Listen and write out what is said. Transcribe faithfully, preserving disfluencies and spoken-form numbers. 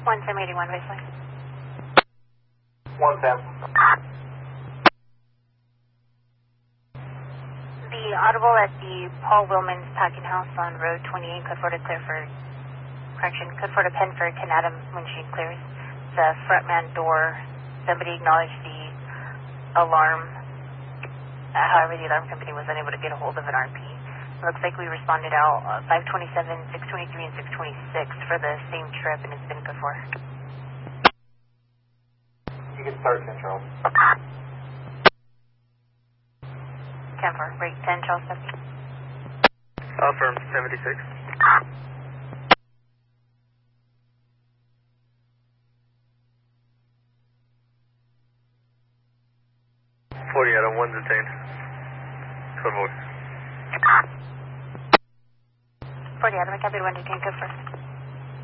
one Sam eighty-one, baseline. one Sam. The audible at the Paul Wilman's packing house on Road twenty-eight, code four to clear for, correction, code four to pen for Canadam when she clears. The front man door, somebody acknowledged the alarm. Uh, however, the alarm company was unable to get a hold of an R P. It looks like we responded out uh, five twenty-seven, six twenty-three, and six twenty-six for the same trip, and it's been code four. You can start ten, Charles. ten four, break ten, Charles seventy. Uh, firm seventy-six. forty out of one detained. Code four. forty, Adam, I copied one detained, code four.